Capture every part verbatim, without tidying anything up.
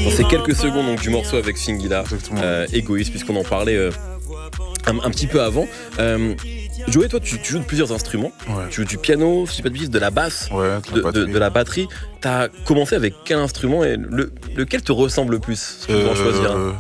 Dans ces quelques secondes donc, du morceau avec Singila, euh, Égoïste, puisqu'on en parlait euh, un, un petit peu avant. Euh, Joey, toi, tu, tu joues de plusieurs instruments. Ouais. Tu joues du piano, si je dis pas de bêtises, de la basse, ouais, de, de, de la batterie. T'as commencé avec quel instrument et le, lequel te ressemble le plus, si tu dois en choisir un?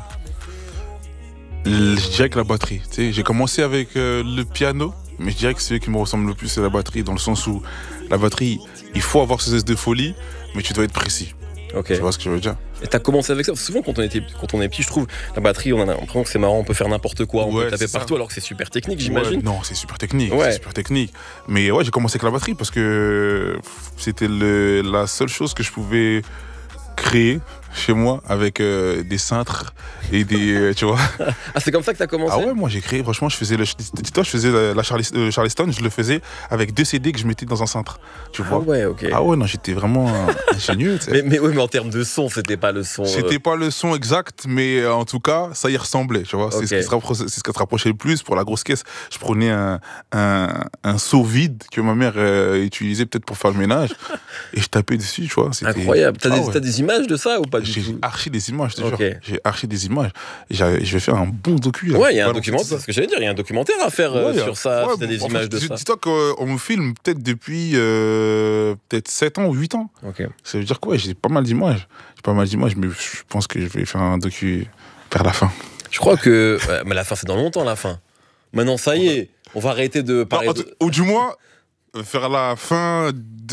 Je dirais que la batterie. Tu sais, j'ai commencé avec euh, le piano, mais je dirais que celui qui me ressemble le plus, c'est la batterie, dans le sens où la batterie, il faut avoir ce zeste de folie, mais tu dois être précis. Ok. Tu vois ce que je veux dire? Et t'as commencé avec ça? Souvent, quand on, était, quand on est petit, je trouve, la batterie, on a l'impression que c'est marrant, on peut faire n'importe quoi, on ouais, peut taper partout, ça. alors que c'est super technique, j'imagine. Ouais, non, c'est super technique, ouais. c'est super technique. Mais ouais, j'ai commencé avec la batterie parce que c'était le, la seule chose que je pouvais créer chez moi avec euh, des cintres et des euh, tu vois. Ah, c'est comme ça que t'as commencé? Ah ouais, moi j'ai créé, franchement, je faisais le, dis-toi, je faisais la, la Charlie, euh, Charleston, je le faisais avec deux C D que je mettais dans un cintre, tu vois. Ah ouais, ok. Ah ouais, non, j'étais vraiment ingénieux, tu sais. mais, mais, ouais, mais en termes de son, c'était pas le son. C'était euh... pas le son exact, mais euh, en tout cas, ça y ressemblait, tu vois. Okay. C'est ce qui se rapprochait, c'est ce qui se rapprochait le plus pour la grosse caisse. Je prenais un, un, un seau vide que ma mère euh, utilisait peut-être pour faire le ménage et je tapais dessus, tu vois. C'était... Incroyable. T'as, ah des, ouais. t'as des images de ça ou pas du J'ai tout? archi des images, je te okay. jure. J'ai archi des images. J'ai, je vais faire un bon docu. Ouais, il y a un documentaire, c'est ce que j'allais dire. Il y a un documentaire à faire ouais, euh, sur ça. Ouais, si t'as des bon, images fait, de dis, ça. Dis-toi qu'on me filme peut-être depuis euh, peut-être sept ans ou huit ans. Okay. Ça veut dire quoi? J'ai pas mal d'images. J'ai pas mal d'images, mais je pense que je vais faire un docu vers la fin. Je crois que. Ouais, mais la fin, c'est dans longtemps, la fin. Maintenant, ça y est, on va arrêter de parler. Non, de... Ou du moins, faire la fin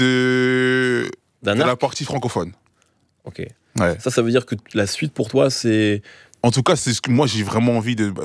de, de la partie francophone. Ok. Ouais. Ça, ça veut dire que la suite pour toi, c'est. En tout cas, c'est ce que moi j'ai vraiment envie de.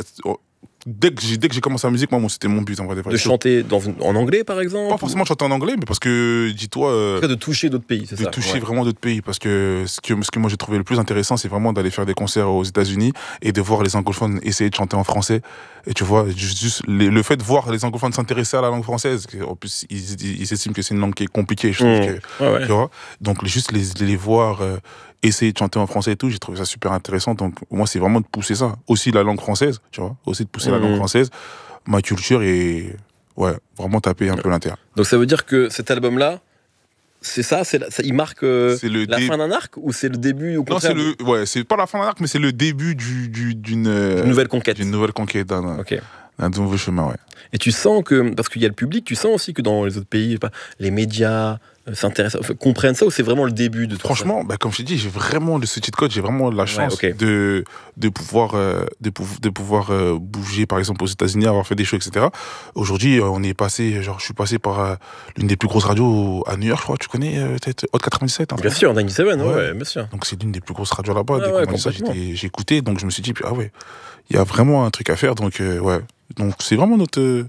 Dès que j'ai, dès que j'ai commencé la musique, moi, c'était mon but. En vrai, de chanter dans, en anglais, par exemple? Pas forcément de chanter en anglais, mais parce que, dis-toi. Euh, de toucher d'autres pays, c'est de ça? De toucher ouais. vraiment d'autres pays. Parce que ce, que ce que moi j'ai trouvé le plus intéressant, c'est vraiment d'aller faire des concerts aux États-Unis et de voir les anglophones essayer de chanter en français. Et tu vois, juste, juste les, le fait de voir les anglophones s'intéresser à la langue française, en plus, ils, ils, ils estiment que c'est une langue qui est compliquée, je trouve. Mmh. Que, ouais, ouais. Tu vois, donc, juste les, les voir. Euh, essayer de chanter en français et tout, j'ai trouvé ça super intéressant. Donc, moi, c'est vraiment de pousser ça. Aussi la langue française, tu vois. Aussi de pousser mmh. la langue française. Ma culture et, ouais, vraiment taper un peu l'intérieur. Donc, ça veut dire que cet album-là, c'est ça, c'est la, ça il marque euh, la dé... fin d'un arc ou c'est le début au contraire? Non, c'est le, ouais, c'est pas la fin d'un arc, mais c'est le début du, du, d'une, euh, nouvelle conquête. D'une nouvelle conquête, d'un, okay. d'un nouveau chemin, ouais. Et tu sens que, parce qu'il y a le public, tu sens aussi que dans les autres pays, pas, les médias euh, s'intéressent, enfin, comprennent ça, ou c'est vraiment le début de tout Franchement, ça? Bah, comme je t'ai dit, j'ai vraiment le ce titre code, j'ai vraiment la chance ouais, okay. de, de pouvoir, euh, de, de pouvoir euh, bouger, par exemple, aux États-Unis, avoir fait des shows, et cetera. Aujourd'hui, euh, on est passé, genre, je suis passé par euh, l'une des plus grosses radios à New York, je crois, tu connais euh, peut-être Hot quatre-vingt-dix-sept? Hein, bien sûr, quatre-vingt-dix-sept, ouais, ouais, ouais, bien sûr. Donc c'est l'une des plus grosses radios là-bas. Ah, Dès ouais, qu'on m'a dit ça, j'ai écouté, donc je me suis dit, ah ouais, il y a vraiment un truc à faire, donc euh, ouais. Donc c'est vraiment notre,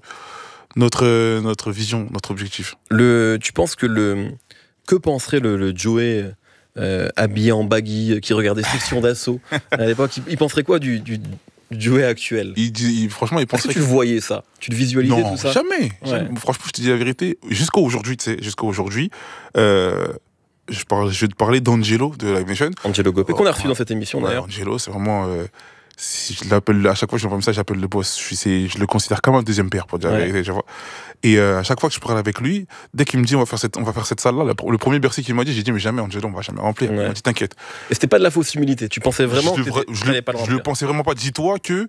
notre, notre vision, notre objectif. Le, tu penses que le... Que penserait le, le Joey euh, habillé en baggy qui regardait Section d'Assaut à l'époque? Il, il penserait quoi du, du, du Joey actuel? il, il, Franchement, il penserait Est-ce que tu que... voyais ça? Tu le visualisais non, tout ça? jamais, ouais. jamais. Franchement, je te dis la vérité. Jusqu'à aujourd'hui, tu sais, jusqu'à aujourd'hui, euh, je, parle, je vais te parler d'Angelo de Live Nation. Angelo Gopé, oh, qu'on a reçu ouais. dans cette émission ouais, d'ailleurs. Angelo, c'est vraiment. Euh, si je l'appelle, à chaque fois que je l'envoie un message, j'appelle le boss. Je, suis, je le considère comme un deuxième père, pour dire ouais. la vérité, tu vois. Et euh, à chaque fois que je parle avec lui, dès qu'il me dit on va faire cette, on va faire cette salle-là, le premier Bercy qu'il m'a dit, j'ai dit mais jamais Angelo, on va jamais remplir. Ouais. Il m'a dit t'inquiète. Et c'était pas de la fausse humilité, tu pensais vraiment je que le, je, le, pas le, je le pensais vraiment pas. Dis-toi que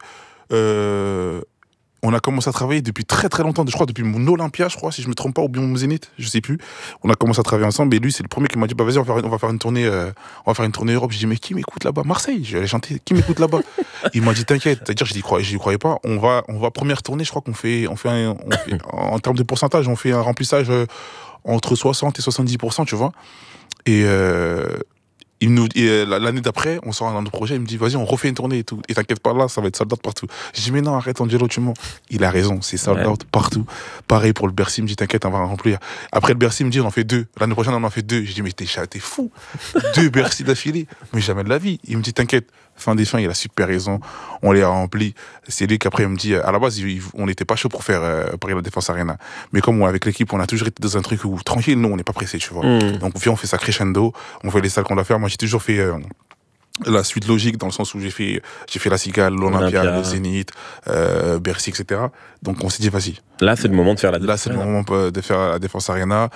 euh, on a commencé à travailler depuis très très longtemps, je crois depuis mon Olympia, je crois, si je me trompe pas, ou bien mon Zénith, je sais plus. On a commencé à travailler ensemble et lui c'est le premier qui m'a dit bah vas-y on va faire, on va faire une tournée, euh, on va faire une tournée Europe. J'ai dit mais qui m'écoute là-bas? Marseille, je vais aller chanter. Qui m'écoute là-bas? Il m'a dit t'inquiète, c'est-à-dire je n'y croyais, je n'y croyais pas. On va, on va première tournée, je crois qu'on fait, on fait, un, on fait en termes de pourcentage, on fait un remplissage euh, entre soixante et soixante-dix pour cent, tu vois. Et euh, il nous, et l'année d'après, on sort dans nos projets, il me dit vas-y on refait une tournée et tout. Et t'inquiète pas là, ça va être sold out partout. J'ai dit mais non arrête Angelo, tu mens. Il a raison, c'est sold out ouais. partout. Pareil pour le Bercy, il me dit t'inquiète on va remplir. Après le Bercy il me dit on en fait deux. L'année prochaine on en fait deux. J'ai dit mais t'es chat, t'es fou. Deux Bercy d'affilée. Mais jamais de la vie. Il me dit t'inquiète. Fin des fins, il a super raison. On les a remplis. C'est lui qu'après il me dit, à la base, il, on n'était pas chaud pour faire euh, Paris La Défense Arena. Mais comme moi, avec l'équipe, on a toujours été dans un truc où tranquille, nous, on n'est pas pressé, tu vois. Mm. Donc viens, on fait ça crescendo. On fait les salles qu'on doit faire. Moi, j'ai toujours fait euh, la suite logique dans le sens où j'ai fait, j'ai fait la Cigale, l'Olympia, le Zénith, euh, Bercy, et cetera. Donc on s'est dit vas-y. Là, c'est le moment de faire la. Là, c'est le moment de faire la Défense Arena.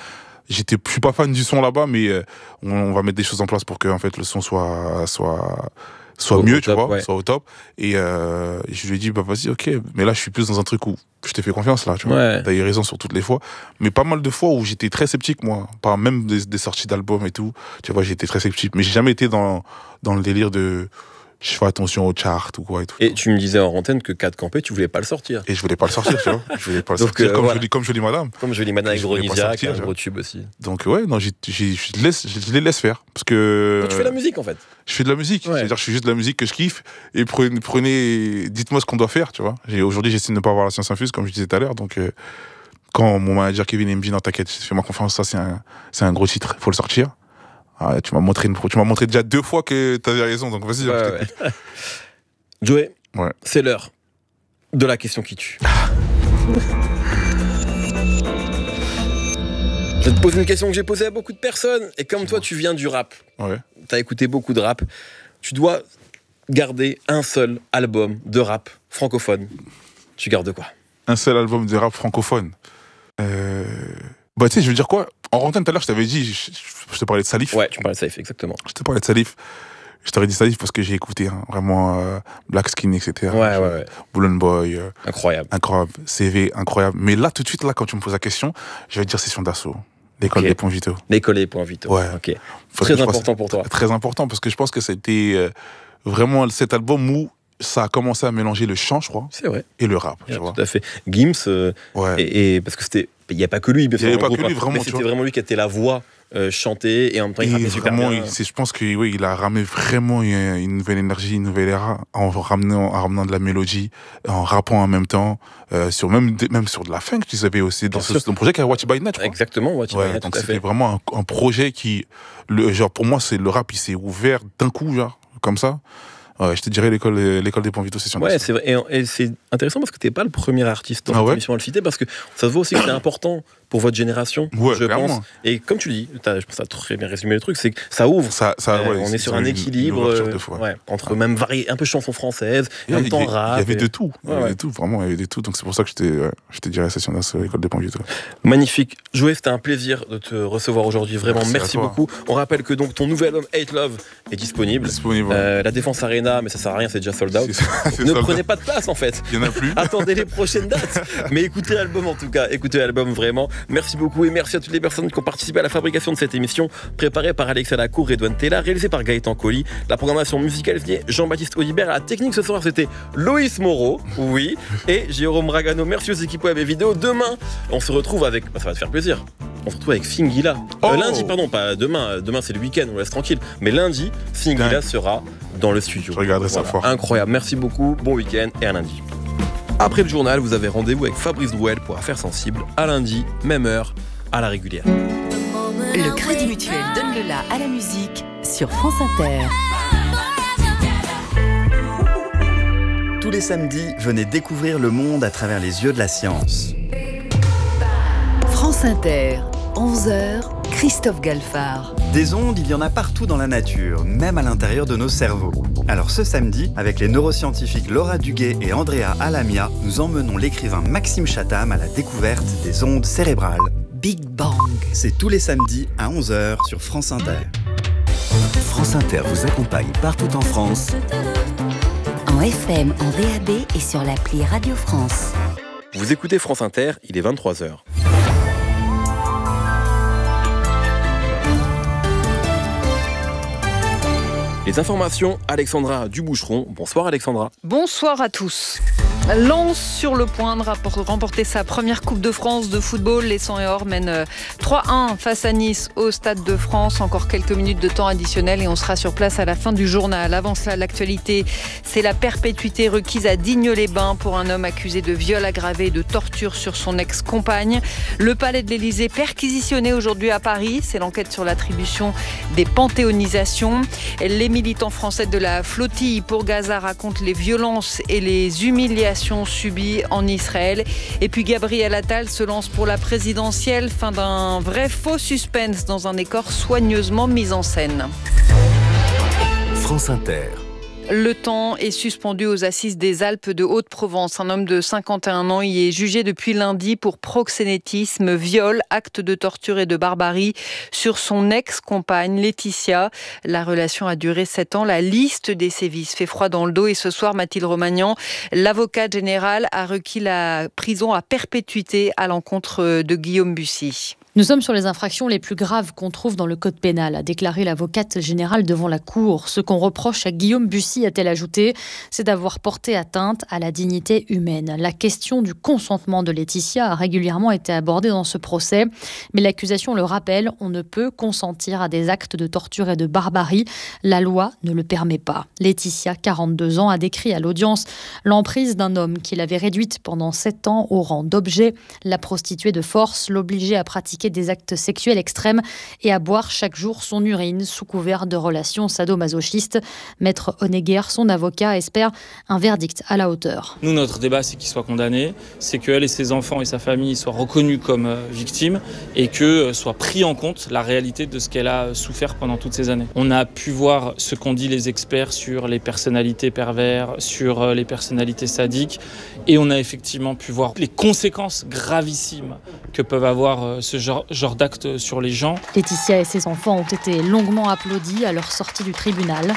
j'étais, je suis pas fan du son là-bas, mais euh, on, on va mettre des choses en place pour que en fait le son soit soit soit Au- mieux, au tu top, vois, ouais. soit au top. Et euh, je lui ai dit, bah vas-y, ok. Mais là, je suis plus dans un truc où je t'ai fait confiance, là, tu vois. Ouais. T'as eu raison sur toutes les fois. Mais pas mal de fois où j'étais très sceptique, moi. Pas même des, des sorties d'albums et tout. Tu vois, j'étais très sceptique. Mais j'ai jamais été dans, dans le délire de je fais attention aux charts ou quoi et tout. Et tu me disais en antenne que quatre Campé, tu voulais pas le sortir. Et je voulais pas le sortir, tu vois. Je voulais pas le Donc, sortir. euh, comme, voilà. je dis, comme je dis, madame. Comme je l'ai madame avec Je voulais pas Gronisia, sortir, qui est un tu gros vois. tube aussi. Donc, ouais, non, j'ai, j'ai, je, laisse, je les laisse faire. Parce que. Toi, tu fais la musique en fait. Je fais de la musique. Ouais. C'est-à-dire, je fais juste de la musique que je kiffe. Et prenez, prenez dites-moi ce qu'on doit faire, tu vois. J'ai, aujourd'hui, j'essaie de ne pas avoir la science infuse, comme je disais tout à l'heure. Donc, euh, quand mon manager Kevin il me dit, non, t'inquiète, fais-moi confiance, ça, c'est un, c'est un gros titre, il faut le sortir. Ah, tu m'as montré une, tu m'as montré déjà deux fois que t'avais raison, donc vas-y. Ouais, je t'écoute. ouais. Joey, Ouais. c'est l'heure de la question qui tue. Je vais te poser une question que j'ai posée à beaucoup de personnes. Et comme toi, tu viens du rap, Ouais. t'as écouté beaucoup de rap, tu dois garder un seul album de rap francophone. Tu gardes quoi? Un seul album de rap francophone. Euh... Bah, tu sais, je veux dire quoi? En rentrant tout à l'heure, je t'avais dit, je, je- je te parlais de Salif. Ouais, tu me parlais de Safe, exactement. Je te parlais de Salif. Je t'aurais dit Salif parce que j'ai écouté hein, vraiment euh, Black Skin, et cetera. Ouais, ouais, ouais. Bullen Boy, euh, Incroyable. incroyable. C V, incroyable. Mais là, tout de suite, là, quand tu me poses la question, je vais te dire Session d'Assaut. L'école Ok. des points vitaux. L'école et point Vito. Ouais. Ok. Parce Très que je pense- important pour toi. Très important parce que je pense que ça a été euh, vraiment cet album où ça a commencé à mélanger le chant, je crois, C'est vrai. et le rap. Tu Yeah, vois. tout à fait. Gims, euh, Ouais. et, et- parce que c'était, il n'y a pas que lui, bien Il y sûr. avait dans pas le que groupe, lui, hein, vraiment, mais tu c'était vois. vraiment lui qui était la voix euh, chantée et en même temps il Et rappait super vraiment, bien. il- c'est- je pense que oui, il a ramené vraiment une, une nouvelle énergie, une nouvelle era en ramenant, en ramenant de la mélodie, en rappant en même temps, euh, sur même, des- même sur de la funk, tu savais aussi dans Bien ce, sûr. dans le projet qui a Watch by Night, je crois. Exactement, ouais, tu Ouais, vois, donc tout à c'était fait. vraiment un, un projet qui, le, genre pour moi, c'est le rap, il s'est ouvert d'un coup, genre comme ça. Ouais, je te dirais l'école, l'école des points vitaux, c'est sur Ouais, c'est vrai. Et, et c'est intéressant parce que t'es pas le premier artiste dans Ah cette ouais émission à le citer parce que ça se voit aussi que c'est important pour votre génération, Ouais, je clairement. pense. Et comme tu le dis, t'as- je pense que t'as très bien résumé le truc, c'est que ça ouvre. Ça, ça, Euh, ouais, on est c'est sur une- un une équilibre ouverture euh, de fou, ouais. ouais, entre même varié, un peu chanson française, Il y en a- même temps il y a- rap. Il y avait et- de tout. Il y Ouais, avait ouais. de tout, vraiment, il y avait de tout. Donc c'est pour ça que je t'ai, ouais, je t'ai dit la session d'assaut, l'école des points vitaux. Magnifique. Joey, c'était un plaisir de te recevoir aujourd'hui. Vraiment, Merci à merci, toi. beaucoup. On rappelle que donc ton nouvel album Hate Love est disponible. Disponible. Euh, la Défense Arena, mais ça sert à rien, c'est déjà sold out. C'est- c'est Ne ça, prenez pas de place en fait. Il y en a plus. Attendez les prochaines dates. Mais écoutez l'album en tout cas. Écoutez l'album vraiment. Merci beaucoup et merci à toutes les personnes qui ont participé à la fabrication de cette émission. Préparée par Alexia Lacour et Edouane Tella. Réalisée par Gaëtan Colli. La programmation musicale signée Jean-Baptiste Audibert. La technique ce soir c'était Loïs Moreau. Oui. Et Jérôme Bragano. Merci aux équipes web et vidéo. Demain, on se retrouve avec. bah, ça va te faire plaisir. On se retrouve avec Fingila. Euh, Oh. lundi, pardon, pas demain. Demain c'est le week-end, on laisse tranquille. Mais lundi, Fingila Dingue. sera dans le studio. Je regarderai ça fort. Incroyable. Merci beaucoup. Bon week-end et à lundi. Après le journal, vous avez rendez-vous avec Fabrice Drouel pour Affaires Sensibles. À lundi, même heure, à la régulière. Le Crédit Mutuel donne le la à la musique sur France Inter. Tous les samedis, venez découvrir le monde à travers les yeux de la science. France Inter, onze heures, Christophe Galfard. Des ondes, il y en a partout dans la nature, même à l'intérieur de nos cerveaux. Alors ce samedi, avec les neuroscientifiques Laura Duguay et Andrea Alamia, nous emmenons l'écrivain Maxime Chatham à la découverte des ondes cérébrales. Big Bang. C'est tous les samedis à onze heures sur France Inter. France Inter vous accompagne partout en France. En F M, en D A B et sur l'appli Radio France. Vous écoutez France Inter, il est vingt-trois heures. Les informations, Alexandra Duboucheron. Bonsoir Alexandra. Bonsoir à tous. Lens sur le point de remporter sa première Coupe de France de football. Les cent et or mènent trois un face à Nice au Stade de France. Encore quelques minutes de temps additionnel et on sera sur place à la fin du journal. Avant cela, l'actualité, c'est la perpétuité requise à Digne-les-Bains pour un homme accusé de viol aggravé et de torture sur son ex-compagne. Le palais de l'Élysée perquisitionné aujourd'hui à Paris. C'est l'enquête sur l'attribution des panthéonisations. Les militants français de la flottille pour Gaza racontent les violences et les humiliations subies en Israël. Et puis Gabriel Attal se lance pour la présidentielle. Fin d'un vrai faux suspense dans un décor soigneusement mis en scène. France Inter. Le temps est suspendu aux assises des Alpes de Haute-Provence. Un homme de cinquante et un ans y est jugé depuis lundi pour proxénétisme, viol, acte de torture et de barbarie sur son ex-compagne Laetitia. La relation a duré sept ans. La liste des sévices fait froid dans le dos et ce soir, Mathilde Romagnan, l'avocate générale, a requis la prison à perpétuité à l'encontre de Guillaume Bussy. Nous sommes sur les infractions les plus graves qu'on trouve dans le code pénal, a déclaré l'avocate générale devant la Cour. Ce qu'on reproche à Guillaume Bussy, a-t-elle ajouté, c'est d'avoir porté atteinte à la dignité humaine. La question du consentement de Laetitia a régulièrement été abordée dans ce procès, mais l'accusation le rappelle, on ne peut consentir à des actes de torture et de barbarie. La loi ne le permet pas. Laetitia, quarante-deux ans, a décrit à l'audience l'emprise d'un homme qui l'avait réduite pendant sept ans au rang d'objet, la prostituée de force, l'obligeait à pratiquer des actes sexuels extrêmes et à boire chaque jour son urine sous couvert de relations sadomasochistes. Maître Honegger, son avocat, espère un verdict à la hauteur. Nous, notre débat, c'est qu'il soit condamné, c'est qu'elle et ses enfants et sa famille soient reconnus comme victimes et que soit pris en compte la réalité de ce qu'elle a souffert pendant toutes ces années. On a pu voir ce qu'ont dit les experts sur les personnalités pervers, sur les personnalités sadiques, et on a effectivement pu voir les conséquences gravissimes que peuvent avoir ce genre genre d'actes sur les gens. Laetitia et ses enfants ont été longuement applaudis à leur sortie du tribunal.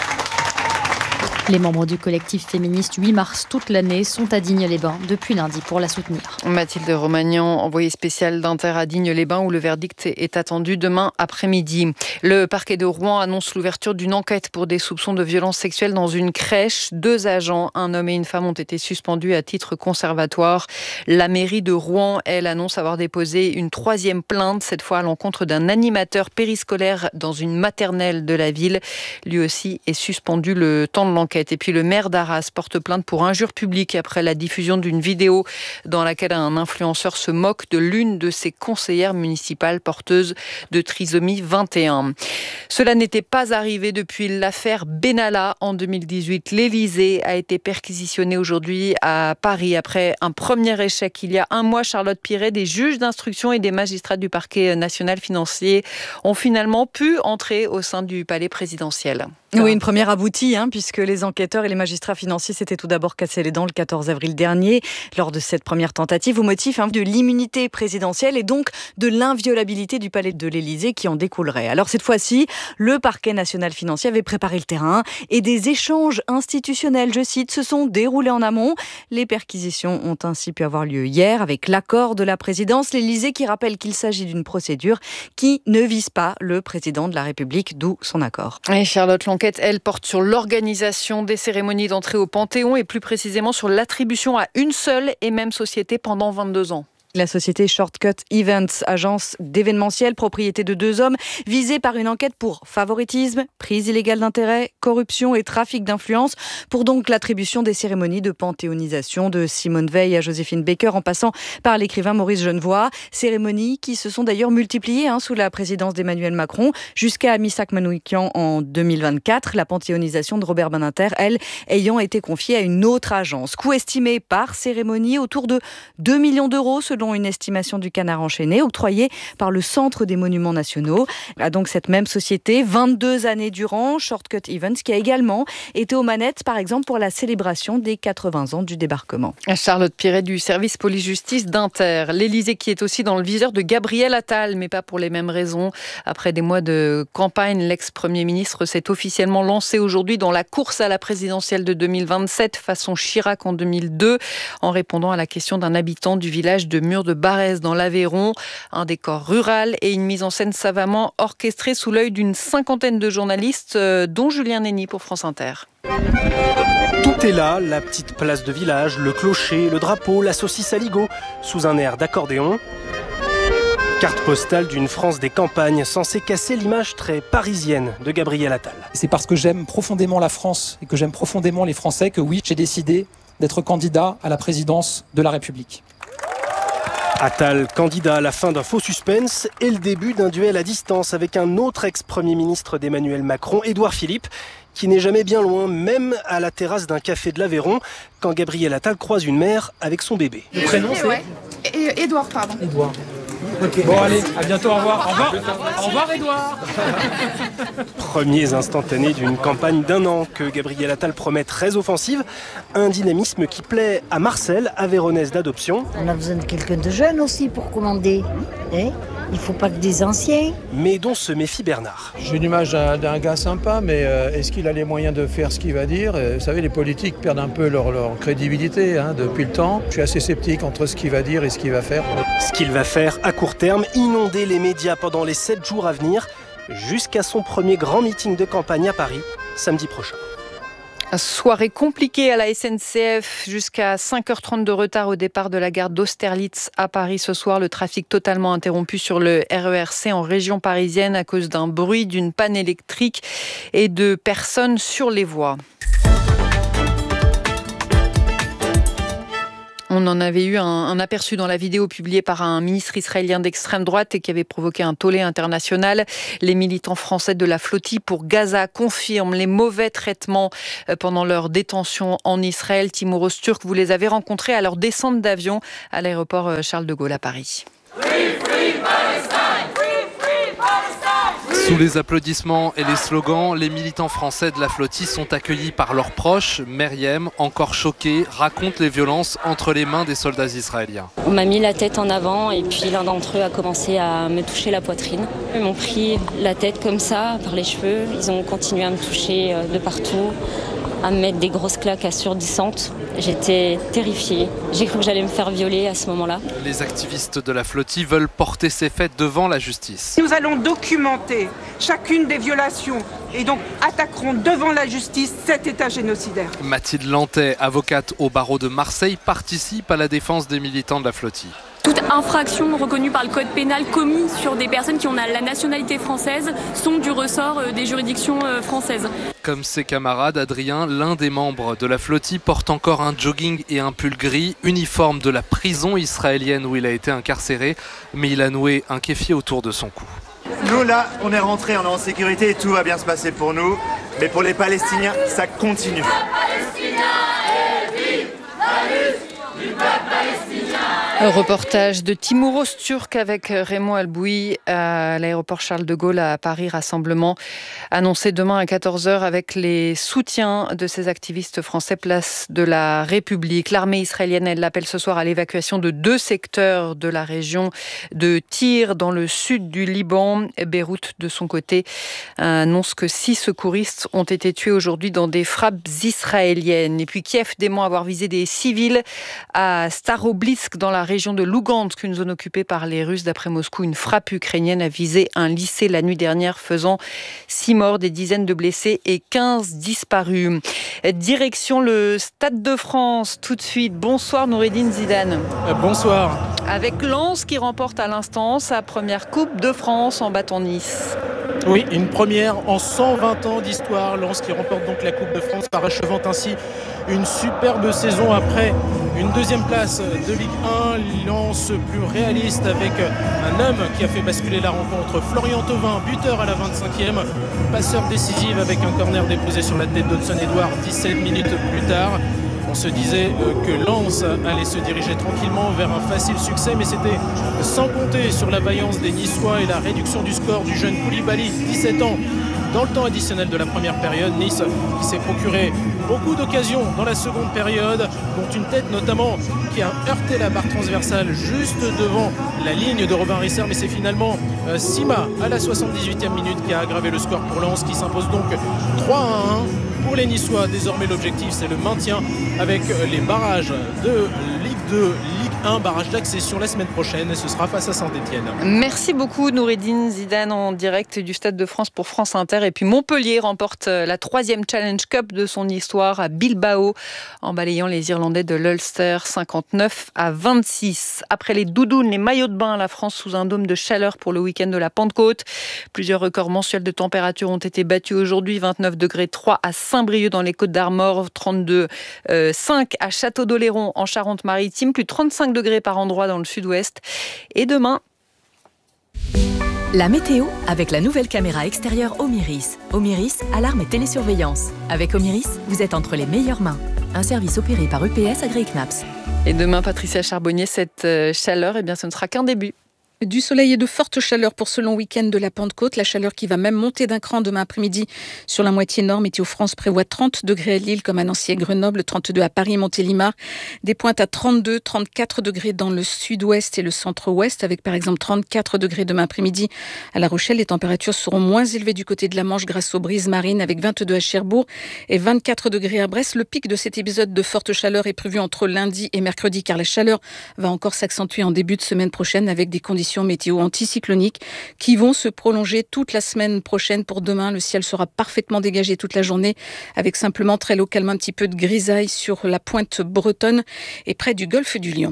Les membres du collectif féministe huit mars toute l'année sont à Digne-les-Bains depuis lundi pour la soutenir. Mathilde Romagnan, envoyée spéciale d'Inter à Digne-les-Bains où le verdict est attendu demain après-midi. Le parquet de Rouen annonce l'ouverture d'une enquête pour des soupçons de violences sexuelles dans une crèche. Deux agents, un homme et une femme, ont été suspendus à titre conservatoire. La mairie de Rouen, elle, annonce avoir déposé une troisième plainte, cette fois à l'encontre d'un animateur périscolaire dans une maternelle de la ville. Lui aussi est suspendu le temps de l'enquête. Et puis le maire d'Arras porte plainte pour injure publique après la diffusion d'une vidéo dans laquelle un influenceur se moque de l'une de ses conseillères municipales porteuses de trisomie vingt et un. Cela n'était pas arrivé depuis l'affaire Benalla en deux mille dix-huit. L'Élysée a été perquisitionné aujourd'hui à Paris après un premier échec. Il y a un mois, Charlotte Piret, des juges d'instruction et des magistrats du parquet national financier ont finalement pu entrer au sein du palais présidentiel. Oui, une première aboutie, hein, puisque les enquêteurs et les magistrats financiers s'étaient tout d'abord cassés les dents le quatorze avril dernier, lors de cette première tentative, au motif hein, de l'immunité présidentielle et donc de l'inviolabilité du palais de l'Élysée qui en découlerait. Alors cette fois-ci, le parquet national financier avait préparé le terrain et des échanges institutionnels, je cite, se sont déroulés en amont. Les perquisitions ont ainsi pu avoir lieu hier avec l'accord de la présidence. L'Élysée qui rappelle qu'il s'agit d'une procédure qui ne vise pas le président de la République, d'où son accord. Et Charlotte, l'enquête, elle, porte sur l'organisation des cérémonies d'entrée au Panthéon et plus précisément sur l'attribution à une seule et même société pendant vingt-deux ans. La société Shortcut Events, agence d'événementiel, propriété de deux hommes, visée par une enquête pour favoritisme, prise illégale d'intérêt, corruption et trafic d'influence, pour donc l'attribution des cérémonies de panthéonisation de Simone Veil à Joséphine Baker, en passant par l'écrivain Maurice Genevoix. Cérémonies qui se sont d'ailleurs multipliées hein, sous la présidence d'Emmanuel Macron, jusqu'à Missak Manoukian en deux mille vingt-quatre. La panthéonisation de Robert Badinter, elle, ayant été confiée à une autre agence. Coût estimé par cérémonie autour de deux millions d'euros, selon une estimation du Canard enchaîné, octroyée par le Centre des Monuments Nationaux. A donc cette même société, vingt-deux années durant, Shortcut Events, qui a également été aux manettes, par exemple, pour la célébration des quatre-vingts ans du débarquement. Charlotte Piret du service police-justice d'Inter. L'Élysée qui est aussi dans le viseur de Gabriel Attal, mais pas pour les mêmes raisons. Après des mois de campagne, l'ex-premier ministre s'est officiellement lancé aujourd'hui dans la course à la présidentielle de deux mille vingt-sept, façon Chirac en deux mille deux, en répondant à la question d'un habitant du village de Mur de Barès dans l'Aveyron. Un décor rural et une mise en scène savamment orchestrée sous l'œil d'une cinquantaine de journalistes, euh, dont Julien Nény pour France Inter. Tout est là, la petite place de village, le clocher, le drapeau, la saucisse à ligot, sous un air d'accordéon. Carte postale d'une France des campagnes, censée casser l'image très parisienne de Gabriel Attal. C'est parce que j'aime profondément la France et que j'aime profondément les Français que oui, j'ai décidé d'être candidat à la présidence de la République. Attal, candidat à la fin d'un faux suspense et le début d'un duel à distance avec un autre ex-premier ministre d'Emmanuel Macron, Édouard Philippe, qui n'est jamais bien loin, même à la terrasse d'un café de l'Aveyron, quand Gabriel Attal croise une mère avec son bébé. Le prénom, c'est ouais. Édouard, pardon. Édouard. Okay. Bon allez, à bientôt, au revoir. Au revoir, au revoir Edouard. Premiers instantanés d'une campagne d'un an que Gabriel Attal promet très offensive. Un dynamisme qui plaît à Marcel, aveyronnaise d'adoption. On a besoin de quelqu'un de jeune aussi pour commander. Hein ? Il ne faut pas que des anciens. Mais dont se méfie Bernard. J'ai une image d'un, d'un gars sympa, mais euh, est-ce qu'il a les moyens de faire ce qu'il va dire ? Vous savez, les politiques perdent un peu leur, leur crédibilité hein, depuis le temps. Je suis assez sceptique entre ce qu'il va dire et ce qu'il va faire. Ce qu'il va faire à court terme, inonder les médias pendant les sept jours à venir, jusqu'à son premier grand meeting de campagne à Paris, samedi prochain. Soirée compliquée à la S N C F, jusqu'à cinq heures trente de retard au départ de la gare d'Austerlitz à Paris ce soir. Le trafic totalement interrompu sur le R E R C en région parisienne à cause d'un bruit, d'une panne électrique et de personnes sur les voies. On en avait eu un, un aperçu dans la vidéo publiée par un ministre israélien d'extrême droite et qui avait provoqué un tollé international. Les militants français de la flottille pour Gaza confirment les mauvais traitements pendant leur détention en Israël. Timur Öztürk, vous les avez rencontrés à leur descente d'avion à l'aéroport Charles de Gaulle à Paris. Free, free Palestine! Free, free Palestine! Sous les applaudissements et les slogans, les militants français de la flottille sont accueillis par leurs proches. Meriem, encore choquée, raconte les violences entre les mains des soldats israéliens. On m'a mis la tête en avant et puis l'un d'entre eux a commencé à me toucher la poitrine. Ils m'ont pris la tête comme ça, par les cheveux. Ils ont continué à me toucher de partout, à me mettre des grosses claques assourdissantes. J'étais terrifiée. J'ai cru que j'allais me faire violer à ce moment-là. Les activistes de la flottille veulent porter ces faits devant la justice. Nous allons documenter chacune des violations et donc attaquerons devant la justice cet État génocidaire. Mathilde Lantais, avocate au barreau de Marseille, participe à la défense des militants de la flottille. Toute infraction reconnue par le code pénal commise sur des personnes qui ont la nationalité française sont du ressort des juridictions françaises. Comme ses camarades, Adrien, l'un des membres de la flottille, porte encore un jogging et un pull gris, uniforme de la prison israélienne où il a été incarcéré, mais il a noué un kéfier autour de son cou. Nous là, on est rentrés, on est en sécurité et tout va bien se passer pour nous, mais pour les Palestiniens, ça continue. Un reportage de Timur Öztürk avec Raymond Albouy à l'aéroport Charles de Gaulle à Paris. Rassemblement annoncé demain à quatorze heures avec les soutiens de ces activistes français place de la République. L'armée israélienne, elle l'appelle ce soir à l'évacuation de deux secteurs de la région de Tyr dans le sud du Liban. Beyrouth, de son côté, annonce que six secouristes ont été tués aujourd'hui dans des frappes israéliennes. Et puis Kiev dément avoir visé des civils à Staroblitsk dans la région de Lugansk, une zone occupée par les Russes. D'après Moscou, une frappe ukrainienne a visé un lycée la nuit dernière, faisant six morts, des dizaines de blessés et quinze disparus. Direction le Stade de France, tout de suite. Bonsoir Noureddine Zidane. Euh, bonsoir. Avec Lens qui remporte à l'instant sa première Coupe de France en battant Nice. Oui, une première en cent vingt ans d'histoire. Lens qui remporte donc la Coupe de France, parachevant ainsi une superbe saison après une deuxième place de Ligue un. Lens plus réaliste avec un homme qui a fait basculer la rencontre, Florian Thauvin, buteur à la vingt-cinquième, passeur décisif avec un corner déposé sur la tête d'Hudson Edouard dix-sept minutes plus tard. On se disait que Lens allait se diriger tranquillement vers un facile succès, mais c'était sans compter sur la vaillance des Niçois et la réduction du score du jeune Koulibaly, dix-sept ans. Dans le temps additionnel de la première période, Nice qui s'est procuré beaucoup d'occasions dans la seconde période, dont une tête notamment qui a heurté la barre transversale juste devant la ligne de Robin Risser, mais c'est finalement euh, Sima à la soixante-dix-huitième minute qui a aggravé le score pour Lens, qui s'impose donc trois à un. Pour les Niçois, désormais l'objectif c'est le maintien avec les barrages de Ligue deux, Ligue un, barrage d'accession la semaine prochaine, et ce sera face à Saint-Etienne. Merci beaucoup Noureddine Zidane en direct du Stade de France pour France Inter. Et puis Montpellier remporte la troisième Challenge Cup de son histoire à Bilbao en balayant les Irlandais de l'Ulster cinquante-neuf à vingt-six. Après les doudounes, les maillots de bain, la France sous un dôme de chaleur pour le week-end de la Pentecôte. Plusieurs records mensuels de température ont été battus aujourd'hui. vingt-neuf degrés trois à Saint-Brieuc dans les Côtes-d'Armor, trente-deux virgule cinq à Château-d'Oléron en Charente-Maritime, plus trente-cinq degrés par endroit dans le sud-ouest. Et demain... La météo avec la nouvelle caméra extérieure Omiris. Omiris, alarme et télésurveillance. Avec Omiris, vous êtes entre les meilleures mains. Un service opéré par U P S agréé C N A P S. Et demain, Patricia Charbonnier, cette chaleur, eh bien, ce ne sera qu'un début. Du soleil et de fortes chaleurs pour ce long week-end de la Pentecôte. La chaleur qui va même monter d'un cran demain après-midi sur la moitié nord. Météo France prévoit trente degrés à Lille comme à Nancy et Grenoble, trente-deux à Paris, Montélimar. Des pointes à trente-deux, trente-quatre degrés dans le sud-ouest et le centre-ouest avec par exemple trente-quatre degrés demain après-midi à La Rochelle. Les températures seront moins élevées du côté de la Manche grâce aux brises marines avec vingt-deux à Cherbourg et vingt-quatre degrés à Brest. Le pic de cet épisode de forte chaleur est prévu entre lundi et mercredi car la chaleur va encore s'accentuer en début de semaine prochaine avec des conditions météo anticycloniques qui vont se prolonger toute la semaine prochaine. Pour demain, le ciel sera parfaitement dégagé toute la journée avec simplement très localement un petit peu de grisaille sur la pointe bretonne et près du golfe du Lion.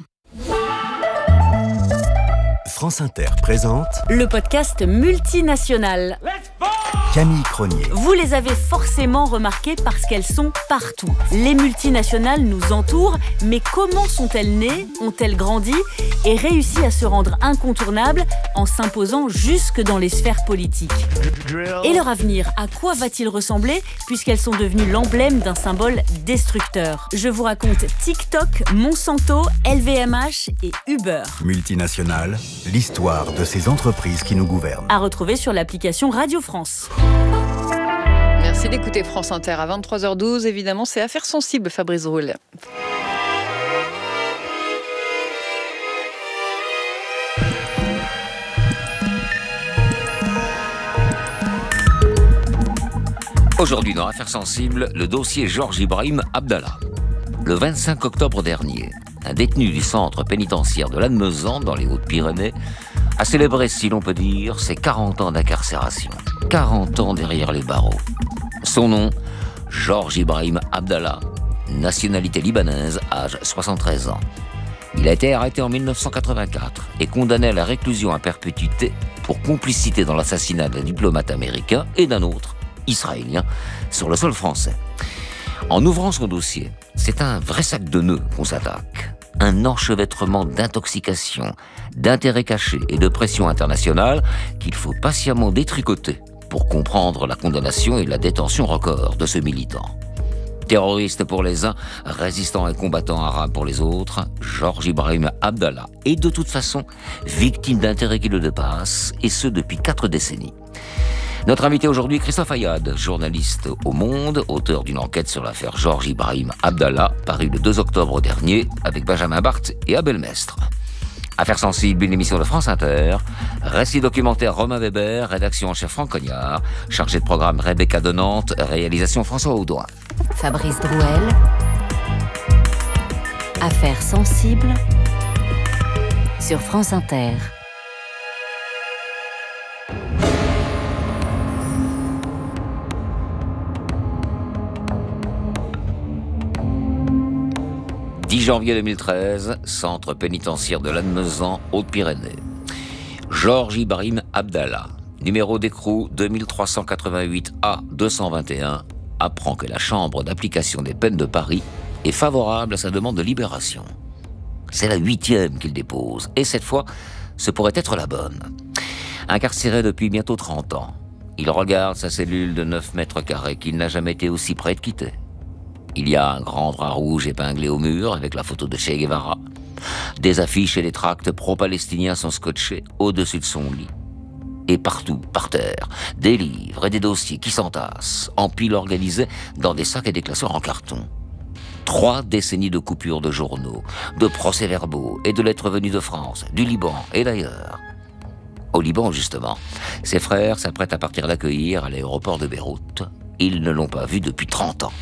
France Inter présente le podcast multinational. Camille Cronier. Vous les avez forcément remarquées parce qu'elles sont partout. Les multinationales nous entourent, mais comment sont-elles nées, ont-elles grandi et réussi à se rendre incontournables en s'imposant jusque dans les sphères politiques ? Et leur avenir, à quoi va-t-il ressembler puisqu'elles sont devenues l'emblème d'un symbole destructeur ? Je vous raconte TikTok, Monsanto, L V M H et Uber. Multinationales, l'histoire de ces entreprises qui nous gouvernent. À retrouver sur l'application Radio France. Merci d'écouter France Inter à vingt-trois heures douze. Évidemment, c'est Affaires sensibles, Fabrice Roule. Aujourd'hui, dans Affaires sensibles, le dossier Georges Ibrahim Abdallah. Le vingt-cinq octobre dernier, un détenu du centre pénitentiaire de Lannemezan, dans les Hautes-Pyrénées, a célébré, si l'on peut dire, ses quarante ans d'incarcération. quarante ans derrière les barreaux. Son nom, Georges Ibrahim Abdallah, nationalité libanaise, âge soixante-treize ans. Il a été arrêté en mille neuf cent quatre-vingt-quatre et condamné à la réclusion à perpétuité pour complicité dans l'assassinat d'un diplomate américain et d'un autre, israélien, sur le sol français. En ouvrant son dossier, c'est un vrai sac de nœuds qu'on s'attaque. Un enchevêtrement d'intoxication, d'intérêts cachés et de pression internationale qu'il faut patiemment détricoter pour comprendre la condamnation et la détention record de ce militant. Terroriste pour les uns, résistant et combattant arabe pour les autres, Georges Ibrahim Abdallah est de toute façon victime d'intérêts qui le dépassent, et ce depuis quatre décennies. Notre invité aujourd'hui, Christophe Ayad, journaliste au Monde, auteur d'une enquête sur l'affaire Georges Ibrahim Abdallah, parue le deux octobre dernier avec Benjamin Barthes et Abel Mestre. Affaires sensibles, une émission de France Inter, récit documentaire Romain Weber, rédaction en chef Franck Cognard, chargé de programme Rebecca de Nantes, réalisation François Audouin. Fabrice Drouel. Affaires sensibles sur France Inter. dix janvier deux mille treize, centre pénitentiaire de Lannemezan, Hautes-Pyrénées. Georges Ibrahim Abdallah, numéro d'écrou deux mille trois cent quatre-vingt-huit A deux cent vingt et un, apprend que la Chambre d'application des peines de Paris est favorable à sa demande de libération. C'est la huitième qu'il dépose, et cette fois, ce pourrait être la bonne. Incarcéré depuis bientôt trente ans, il regarde sa cellule de neuf mètres carrés qu'il n'a jamais été aussi près de quitter. Il y a un grand drap rouge épinglé au mur avec la photo de Che Guevara. Des affiches et des tracts pro-palestiniens sont scotchés au-dessus de son lit. Et partout, par terre, des livres et des dossiers qui s'entassent, en piles organisées dans des sacs et des classeurs en carton. Trois décennies de coupures de journaux, de procès-verbaux et de lettres venues de France, du Liban et d'ailleurs. Au Liban, justement, ses frères s'apprêtent à partir l'accueillir à l'aéroport de Beyrouth. Ils ne l'ont pas vu depuis trente ans.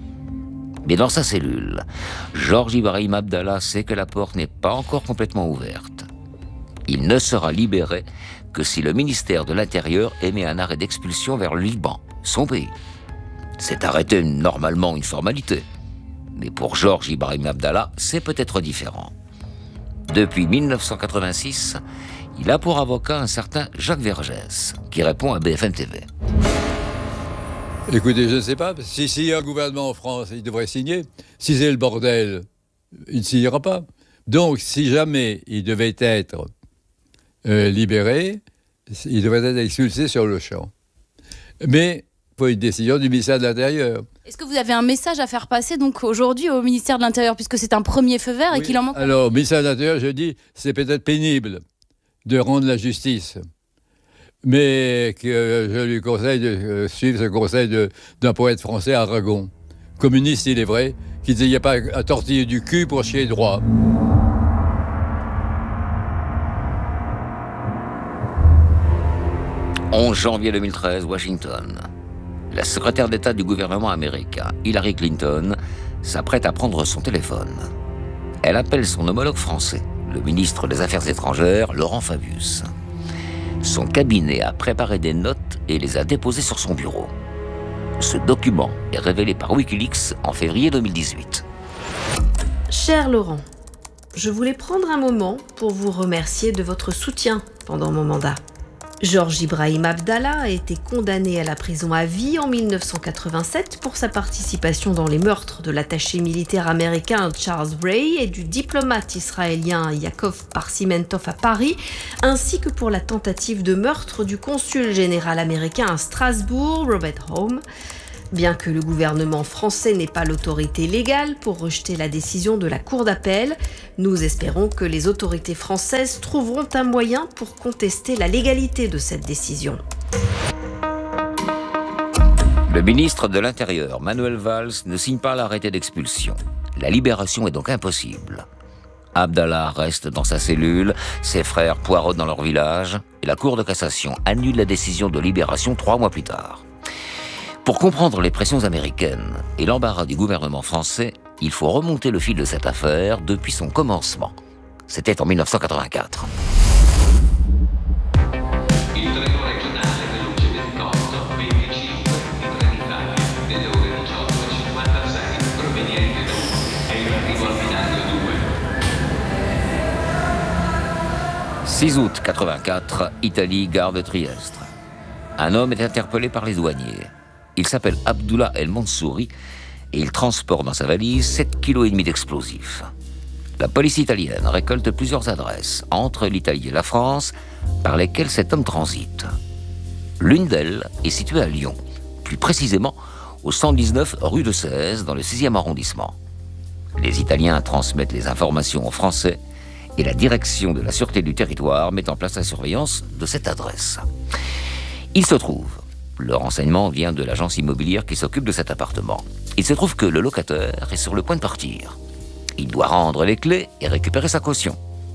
Mais dans sa cellule, Georges Ibrahim Abdallah sait que la porte n'est pas encore complètement ouverte. Il ne sera libéré que si le ministère de l'Intérieur émet un arrêt d'expulsion vers le Liban, son pays. Cet arrêt est normalement une formalité. Mais pour Georges Ibrahim Abdallah, c'est peut-être différent. Depuis mille neuf cent quatre-vingt-six, il a pour avocat un certain Jacques Vergès, qui répond à B F M T V. Écoutez, je ne sais pas. Si, s'il y a un gouvernement en France, il devrait signer. Si c'est le bordel, il ne signera pas. Donc, si jamais il devait être euh, libéré, il devrait être expulsé sur le champ. Mais il faut une décision du ministère de l'Intérieur. Est-ce que vous avez un message à faire passer donc aujourd'hui au ministère de l'Intérieur, puisque c'est un premier feu vert oui. et qu'il en manque? Alors, au ministère de l'Intérieur, je dis, c'est peut-être pénible de rendre la justice. Mais que euh, je lui conseille de euh, suivre ce conseil de, d'un poète français, Aragon. Communiste, il est vrai, qui disait qu'il n'y a pas à tortiller du cul pour chier droit. onze janvier deux mille treize, Washington. La secrétaire d'État du gouvernement américain, Hillary Clinton, s'apprête à prendre son téléphone. Elle appelle son homologue français, le ministre des Affaires étrangères, Laurent Fabius. Son cabinet a préparé des notes et les a déposées sur son bureau. Ce document est révélé par Wikileaks en février deux mille dix-huit. Cher Laurent, je voulais prendre un moment pour vous remercier de votre soutien pendant mon mandat. Georges Ibrahim Abdallah a été condamné à la prison à vie en mille neuf cent quatre-vingt-sept pour sa participation dans les meurtres de l'attaché militaire américain Charles Ray et du diplomate israélien Yaakov Parsimentov à Paris, ainsi que pour la tentative de meurtre du consul général américain à Strasbourg, Robert Home. Bien que le gouvernement français n'ait pas l'autorité légale pour rejeter la décision de la Cour d'appel, nous espérons que les autorités françaises trouveront un moyen pour contester la légalité de cette décision. Le ministre de l'Intérieur, Manuel Valls, ne signe pas l'arrêté d'expulsion. La libération est donc impossible. Abdallah reste dans sa cellule, ses frères poireautent dans leur village, et la Cour de cassation annule la décision de libération trois mois plus tard. Pour comprendre les pressions américaines et l'embarras du gouvernement français, il faut remonter le fil de cette affaire depuis son commencement. C'était en mille neuf cent quatre-vingt-quatre. six août quatre-vingt-quatre, Italie, gare de Trieste. Un homme est interpellé par les douaniers. Il s'appelle Abdullah El Mansouri et il transporte dans sa valise sept virgule cinq kilos d'explosifs. La police italienne récolte plusieurs adresses entre l'Italie et la France par lesquelles cet homme transite. L'une d'elles est située à Lyon, plus précisément au cent dix-neuf rue de Sèze, dans le sixième arrondissement. Les Italiens transmettent les informations aux Français et la direction de la Sûreté du territoire met en place la surveillance de cette adresse. Il se trouve, le renseignement vient de l'agence immobilière qui s'occupe de cet appartement. Il se trouve que le locataire est sur le point de partir. Il doit rendre les clés et récupérer sa caution.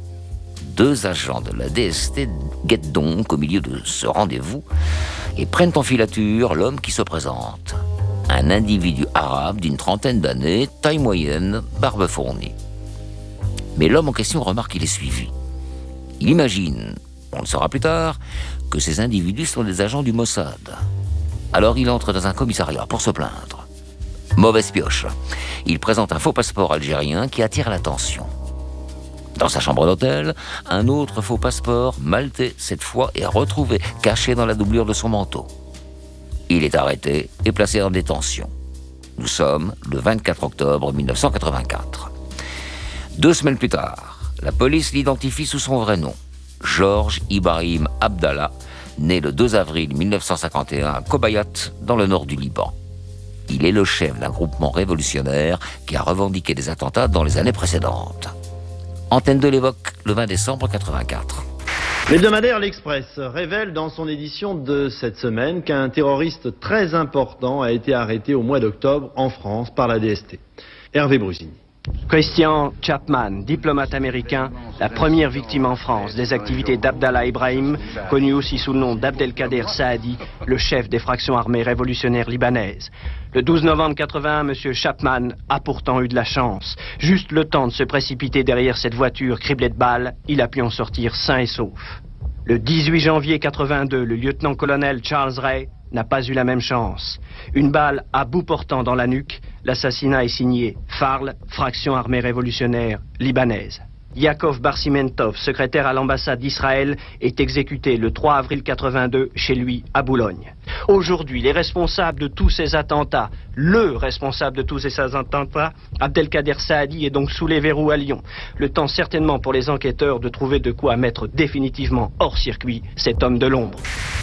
Deux agents de la D S T guettent donc au milieu de ce rendez-vous et prennent en filature l'homme qui se présente. Un individu arabe d'une trentaine d'années, taille moyenne, barbe fournie. Mais l'homme en question remarque qu'il est suivi. Il imagine, on le saura plus tard, que ces individus sont des agents du Mossad. Alors il entre dans un commissariat pour se plaindre. Mauvaise pioche. Il présente un faux passeport algérien qui attire l'attention. Dans sa chambre d'hôtel, un autre faux passeport, maltais cette fois, est retrouvé caché dans la doublure de son manteau. Il est arrêté et placé en détention. Nous sommes le vingt-quatre octobre mille neuf cent quatre-vingt-quatre. Deux semaines plus tard, la police l'identifie sous son vrai nom, Georges Ibrahim Abdallah, né le deux avril mille neuf cent cinquante et un à Kobayat, dans le nord du Liban. Il est le chef d'un groupement révolutionnaire qui a revendiqué des attentats dans les années précédentes. Antenne deux l'évoque le vingt décembre quatre-vingt-quatre. L'hebdomadaire L'Express révèle dans son édition de cette semaine qu'un terroriste très important a été arrêté au mois d'octobre en France par la D S T. Hervé Brusini. Christian Chapman, diplomate américain, la première victime en France des activités d'Abdallah Ibrahim, connu aussi sous le nom d'Abdelkader Saadi, le chef des fractions armées révolutionnaires libanaises. Le douze novembre quatre-vingt-un, M. Chapman a pourtant eu de la chance. Juste le temps de se précipiter derrière cette voiture criblée de balles, il a pu en sortir sain et sauf. Le dix-huit janvier quatre-vingt-deux, le lieutenant-colonel Charles Ray n'a pas eu la même chance. Une balle à bout portant dans la nuque, l'assassinat est signé F A R L, fraction armée révolutionnaire libanaise. Yaakov Barsimentov, secrétaire à l'ambassade d'Israël, est exécuté le trois avril quatre-vingt-deux chez lui à Boulogne. Aujourd'hui, les responsables de tous ces attentats, le responsable de tous ces attentats, Abdelkader Saadi, est donc sous les verrous à Lyon. Le temps certainement pour les enquêteurs de trouver de quoi mettre définitivement hors circuit cet homme de l'ombre.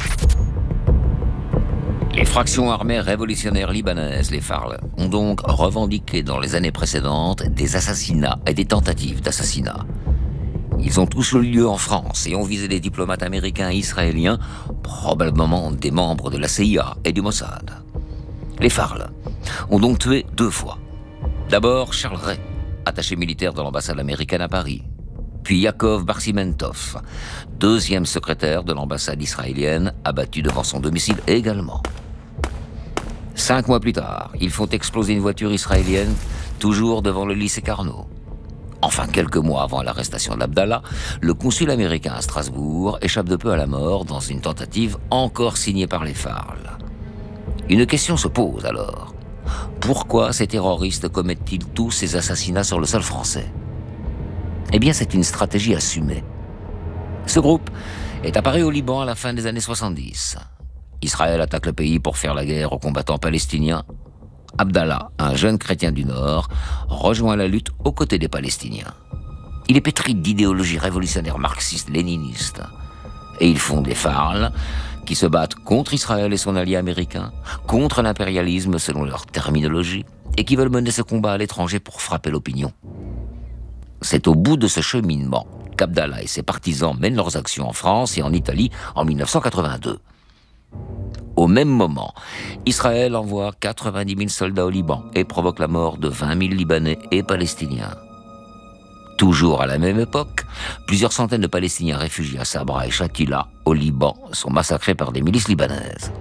Les fractions armées révolutionnaires libanaises, les F A R L, ont donc revendiqué dans les années précédentes des assassinats et des tentatives d'assassinat. Ils ont tous eu lieu en France et ont visé des diplomates américains et israéliens, probablement des membres de la C I A et du Mossad. Les Farl ont donc tué deux fois. D'abord Charles Ray, attaché militaire de l'ambassade américaine à Paris. Puis Yaakov Barsimentov, deuxième secrétaire de l'ambassade israélienne, abattu devant son domicile également. Cinq mois plus tard, ils font exploser une voiture israélienne, toujours devant le lycée Carnot. Enfin, quelques mois avant l'arrestation d'Abdallah, le consul américain à Strasbourg échappe de peu à la mort dans une tentative encore signée par les Farl. Une question se pose alors. Pourquoi ces terroristes commettent-ils tous ces assassinats sur le sol français ? Eh bien, c'est une stratégie assumée. Ce groupe est apparu au Liban à la fin des années soixante-dix. Israël attaque le pays pour faire la guerre aux combattants palestiniens. Abdallah, un jeune chrétien du Nord, rejoint la lutte aux côtés des Palestiniens. Il est pétri d'idéologie révolutionnaire marxiste-léniniste. Et il fonde les Farl, qui se battent contre Israël et son allié américain, contre l'impérialisme selon leur terminologie, et qui veulent mener ce combat à l'étranger pour frapper l'opinion. C'est au bout de ce cheminement qu'Abdallah et ses partisans mènent leurs actions en France et en Italie en mille neuf cent quatre-vingt-deux. Au même moment, Israël envoie quatre-vingt-dix mille soldats au Liban et provoque la mort de vingt mille Libanais et Palestiniens. Toujours à la même époque, plusieurs centaines de Palestiniens réfugiés à Sabra et Shatila, au Liban, sont massacrés par des milices libanaises.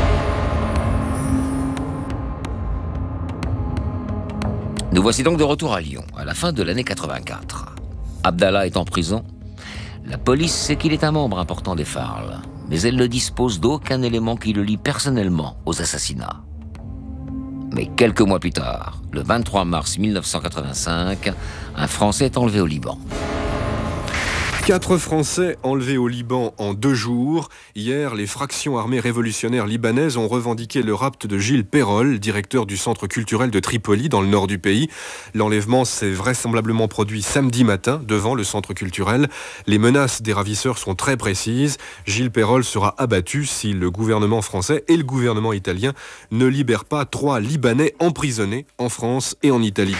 Nous voici donc de retour à Lyon, à la fin de l'année quatre-vingt-quatre. Abdallah est en prison. La police sait qu'il est un membre important des Farl, mais elle ne dispose d'aucun élément qui le lie personnellement aux assassinats. Mais quelques mois plus tard, le vingt-trois mars mille neuf cent quatre-vingt-cinq, un Français est enlevé au Liban. Quatre Français enlevés au Liban en deux jours. Hier, les fractions armées révolutionnaires libanaises ont revendiqué le rapt de Gilles Perrol, directeur du centre culturel de Tripoli, dans le nord du pays. L'enlèvement s'est vraisemblablement produit samedi matin devant le centre culturel. Les menaces des ravisseurs sont très précises. Gilles Perrol sera abattu si le gouvernement français et le gouvernement italien ne libèrent pas trois Libanais emprisonnés en France et en Italie.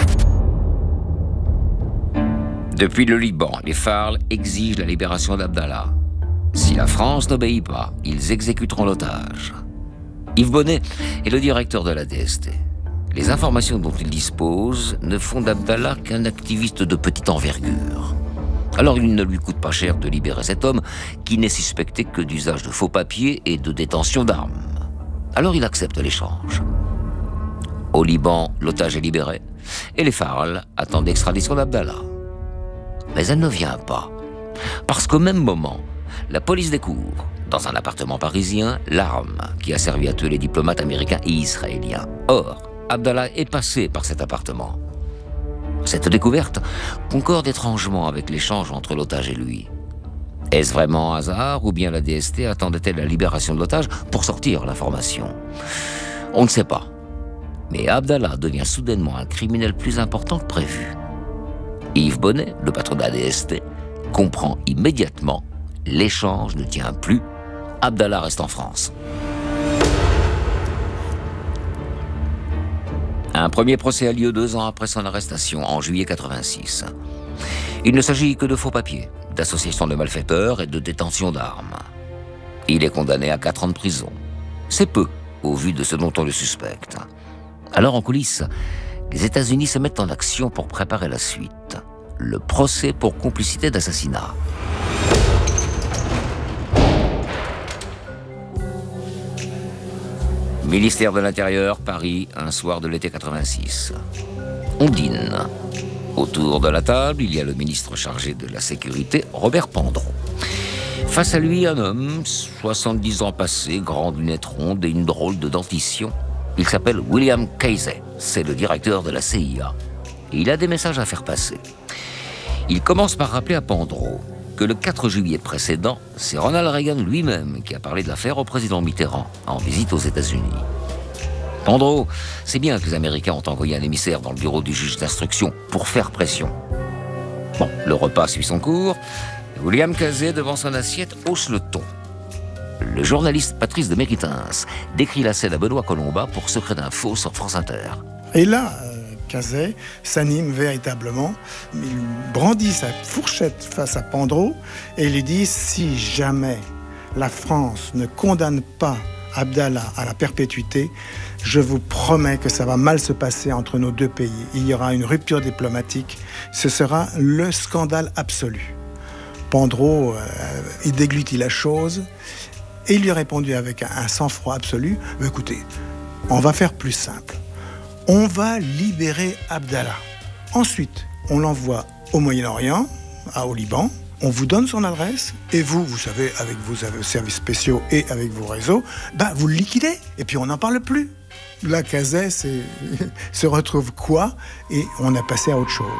Depuis le Liban, les Farl exigent la libération d'Abdallah. Si la France n'obéit pas, ils exécuteront l'otage. Yves Bonnet est le directeur de la D S T. Les informations dont il dispose ne font d'Abdallah qu'un activiste de petite envergure. Alors il ne lui coûte pas cher de libérer cet homme qui n'est suspecté que d'usage de faux papiers et de détention d'armes. Alors il accepte l'échange. Au Liban, l'otage est libéré et les Farl attendent l'extradition d'Abdallah. Mais elle ne vient pas. Parce qu'au même moment, la police découvre, dans un appartement parisien, l'arme qui a servi à tuer les diplomates américains et israéliens. Or, Abdallah est passé par cet appartement. Cette découverte concorde étrangement avec l'échange entre l'otage et lui. Est-ce vraiment un hasard ou bien la D S T attendait-elle la libération de l'otage pour sortir l'information ? On ne sait pas. Mais Abdallah devient soudainement un criminel plus important que prévu. Yves Bonnet, le patron de la D S T, comprend immédiatement l'échange ne tient plus. Abdallah reste en France. Un premier procès a lieu deux ans après son arrestation, en juillet quatre-vingt-six. Il ne s'agit que de faux papiers, d'association de malfaiteurs et de détention d'armes. Il est condamné à quatre ans de prison. C'est peu, au vu de ce dont on le suspecte. Alors en coulisses, les États-Unis se mettent en action pour préparer la suite. Le procès pour complicité d'assassinat. Ministère de l'Intérieur, Paris, un soir de l'été quatre-vingt-six. On dîne. Autour de la table, il y a le ministre chargé de la Sécurité, Robert Pandron. Face à lui, un homme, soixante-dix ans passé, grande lunette ronde et une drôle de dentition. Il s'appelle William Casey, c'est le directeur de la C I A. Et il a des messages à faire passer. Il commence par rappeler à Pandron que le quatre juillet précédent, c'est Ronald Reagan lui-même qui a parlé de l'affaire au président Mitterrand, en visite aux États-Unis. Pandron sait bien que les Américains ont envoyé un émissaire dans le bureau du juge d'instruction pour faire pression. Bon, le repas suit son cours. William Casey, devant son assiette, hausse le ton. Le journaliste Patrice de Méritens décrit la scène à Benoît Colombat pour Secret d'Info sur France Inter. Et là, Cazet s'anime véritablement. Il brandit sa fourchette face à Pandro et il lui dit « Si jamais la France ne condamne pas Abdallah à la perpétuité, je vous promets que ça va mal se passer entre nos deux pays. Il y aura une rupture diplomatique. Ce sera le scandale absolu. » Pandro, euh, il déglutit la chose et il lui a répondu avec un, un sang-froid absolu « Écoutez, on va faire plus simple. On va libérer Abdallah. Ensuite, on l'envoie au Moyen-Orient, au Liban. On vous donne son adresse et vous, vous savez, avec vos services spéciaux et avec vos réseaux, bah, vous le liquidez et puis on n'en parle plus. Là, Cazet se retrouve quoi et on a passé à autre chose.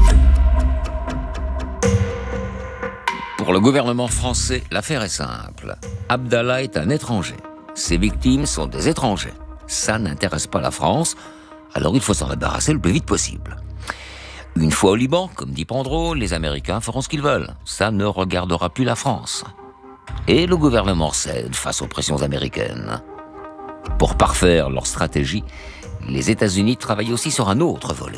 Pour le gouvernement français, l'affaire est simple. Abdallah est un étranger. Ses victimes sont des étrangers. Ça n'intéresse pas la France, alors il faut s'en débarrasser le plus vite possible. Une fois au Liban, comme dit Pandro, les Américains feront ce qu'ils veulent. Ça ne regardera plus la France. Et le gouvernement cède face aux pressions américaines. Pour parfaire leur stratégie, les États-Unis travaillent aussi sur un autre volet.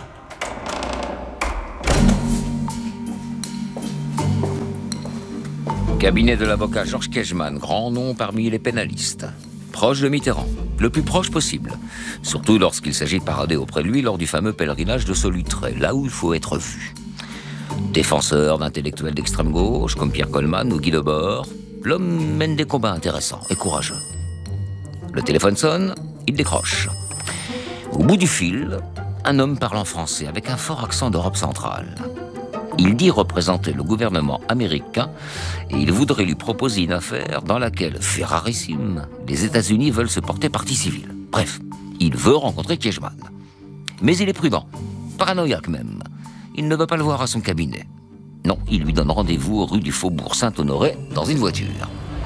Cabinet de l'avocat Georges Kejman, grand nom parmi les pénalistes. Proche de Mitterrand, le plus proche possible. Surtout lorsqu'il s'agit de parader auprès de lui lors du fameux pèlerinage de Solutré, là où il faut être vu. Défenseur d'intellectuels d'extrême gauche, comme Pierre Coleman ou Guy Debord, l'homme mène des combats intéressants et courageux. Le téléphone sonne, il décroche. Au bout du fil, un homme parlant français avec un fort accent d'Europe centrale. Il dit représenter le gouvernement américain et il voudrait lui proposer une affaire dans laquelle, fait rarissime, les États-Unis veulent se porter partie civile. Bref, il veut rencontrer Kejman. Mais il est prudent, paranoïaque même. Il ne veut pas le voir à son cabinet. Non, il lui donne rendez-vous rue du Faubourg Saint-Honoré dans une voiture.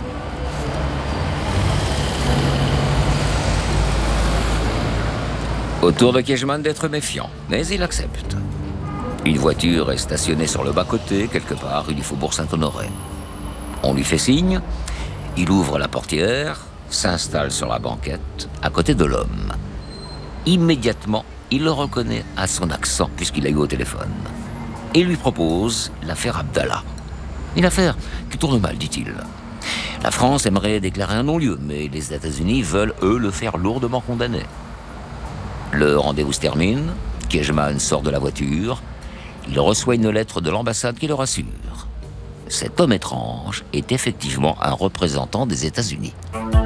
Autour de Kejman d'être méfiant, mais il accepte. Une voiture est stationnée sur le bas-côté, quelque part, rue du Faubourg Saint-Honoré. On lui fait signe, il ouvre la portière, s'installe sur la banquette, à côté de l'homme. Immédiatement, il le reconnaît à son accent, puisqu'il a eu au téléphone. Et lui propose l'affaire Abdallah. Une affaire qui tourne mal, dit-il. La France aimerait déclarer un non-lieu, mais les États-Unis veulent, eux, le faire lourdement condamner. Le rendez-vous se termine, Kejman sort de la voiture. Il reçoit une lettre de l'ambassade qui le rassure. Cet homme étrange est effectivement un représentant des États-Unis.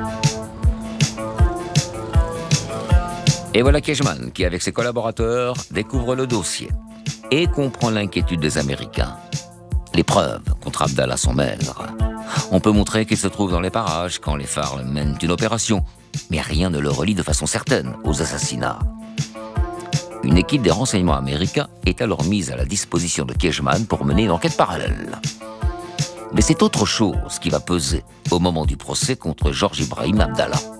Et voilà Kejman qui, avec ses collaborateurs, découvre le dossier et comprend l'inquiétude des Américains. Les preuves contre Abdallah sont maigres. On peut montrer qu'il se trouve dans les parages quand les phares mènent une opération, mais rien ne le relie de façon certaine aux assassinats. Une équipe des renseignements américains est alors mise à la disposition de Kejman pour mener une enquête parallèle. Mais c'est autre chose qui va peser au moment du procès contre Georges Ibrahim Abdallah.